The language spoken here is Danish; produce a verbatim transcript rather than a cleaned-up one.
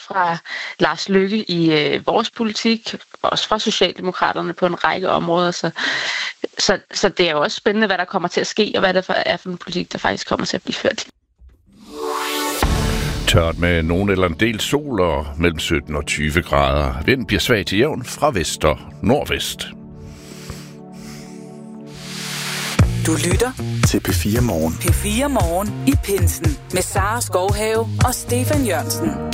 fra Lars Løkke i øh, vores politik, også fra Socialdemokraterne på en række områder. Så, så, så det er jo også spændende, hvad der kommer til at ske, og hvad det er for en politik, der faktisk kommer til at blive ført. Tørt med nogen eller en del sol og mellem sytten og tyve grader. Vinden bliver svag til jævn fra vest og nordvest. Du lytter til P fire Morgen. P fire Morgen i Pinsen med Sara Skovhave og Stefan Jørgensen.